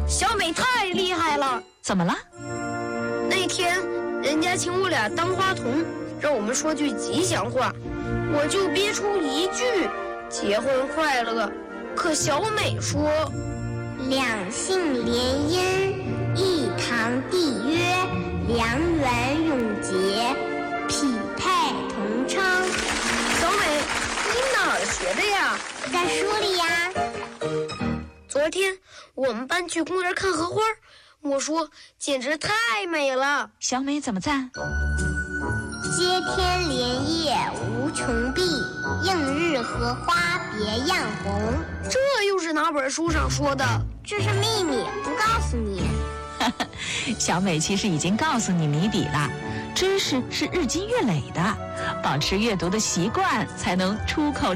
小美太厉害了。 怎么了？ 那天人家请我俩当花童，让我们说句吉祥话，我就憋出一句结婚快乐。可小美说， 两姓联姻，一堂缔约，良缘永结，匹配同称。 小美，你哪儿学的呀？ 在书里呀。 昨天我们班去公园看荷花，我说简直太美了。 小美怎么赞？ 接天莲叶无穷碧，映日荷花别样红。 这又是哪本书上说的？ 这是秘密，不告诉你。 小美其实已经告诉你谜底了，知识是日积月累的，保持阅读的习惯才能出口